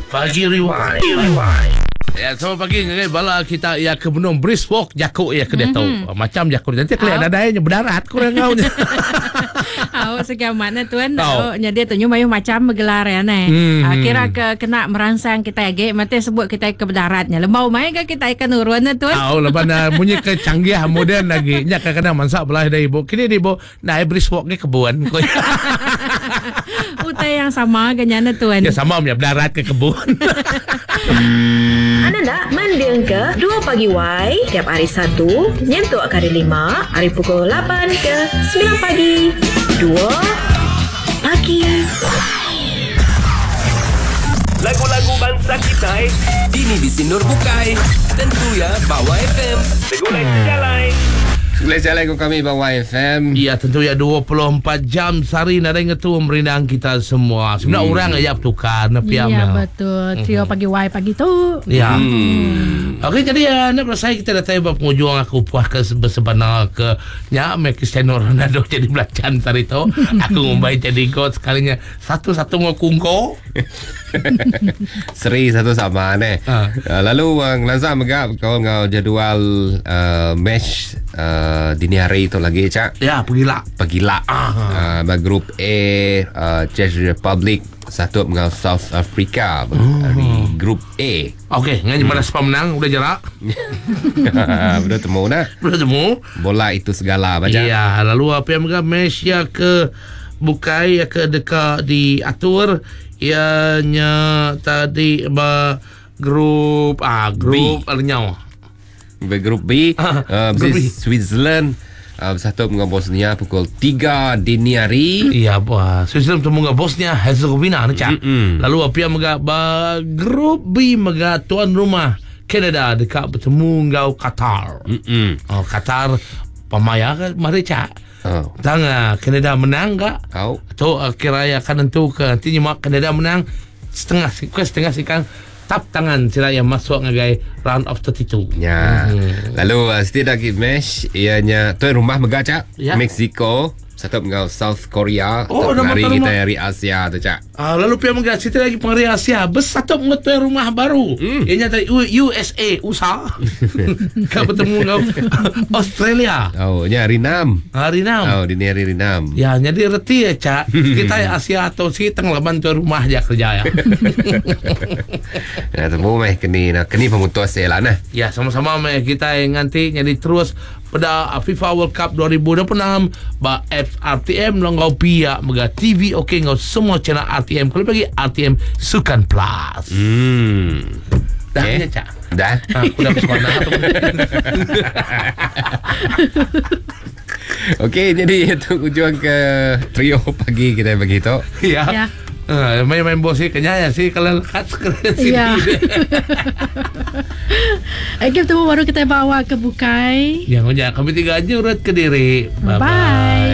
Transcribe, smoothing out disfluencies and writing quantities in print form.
Pagi Rewind. Ya, selamat pagi ngai bala kita ya ke benung brisk walk jakuk ya ke dia tahu. Macam jakuk nanti kelihatan ada yang berdarat kurang kau. Awak sekian mana tuan? Awak jadi tu nyu mayu macam bergelar ya ne. Kira ke kena merangsang kita age mati sebut kita ke berdaratnya. Lembau mai ke kita ikan urun tuan. Lepas bunyi ke canggih moden lagi. Nya kadang mansak belah dari ibu. Kini di ibu naik brisk walk ke kebun. Utai yang sama ganyana tuan. Ya sama punya berdarat ke kebun. Anda nak mendiang ke 2 pagi Y tiap hari Sabtu, nyentuk hari 5, hari pukul 8 ke 9 pagi. 2 pagi. Lagu-lagu bangsa kita ini di Sinur Bukai. Tentu ya Bawah FM. Segulai sejalan. Assalamualaikum kami Bawah FM. Ya tentu ya 24 jam sehari ada yang tu merindang kita semua. Sebenarnya orang aja bertukar Ya betul. Trio pagi Y pagi tu. Ya. Okey jadi nak selesai kita datang penghujung aku puas ke bersebenar ke nya Cristiano Ronaldo jadi belacan tadi tu. Aku ngumbai jadi gol sekalinya satu-satu ngokungko. Seri satu sama ne. Lalu Lanza megap kau ngau jadual match dini hari itu lagi cak. Ya pergilah. Grup A Czech Republic satu mengau South Africa di grup A. Okey, ngani mana siapa menang udah jarak. Udah temu dah. Udah temu. Bola itu segala baca. Ya, lalu apa yang megap Malaysia ke bukai ke dekat diatur ianya tadi grup Arnyau. Grup B, Switzerland satu dengan Bosnia pukul 3 dini hari. Iya, Switzerland bertemu dengan Bosnia Herzegovina ni cak. Lalu apa yang grup B tuan rumah Canada dekat bertemu dengan Qatar. Qatar pemaya kan mari cak. Tengah Canada menang tak? Atau kira akan tentu ke nanti nyimak Canada menang setengah sikan tap tangan sila yang masuk ngagai round of 32. Ya. Lalu setiap lagi match ianya tuan rumah megacak Mexico satu dengan South Korea. Hari kita dari Asia tu cak. Lalu pihak megah setiap lagi pengari Asia bersatu tuan rumah baru. Ianya tadi USA USA. Kau bertemu dengan Australia. Nya hari 6. Dini hari 6. Ya, jadi reti ya cak. Kita Asia atau si tengah laban tuan rumah aja kerja ya. Ya temu keni pemutus lah nah. Ya sama-sama kita yang nanti jadi terus pada FIFA World Cup 2026 ba apps RTM longgau pia mega TV okey ngau semua channel RTM kalau bagi RTM Sukan Plus. Dah okay. Cak. Dah. Aku dah bersekolah tu. Okey, jadi itu ujung ke trio pagi kita begitu. Ya. Main bos sih kenyanya sih kalau lekat sini. Ya. Kita baru kita bawa ke Bukai. Yang kami 3 aja urut ke diri. Bye bye.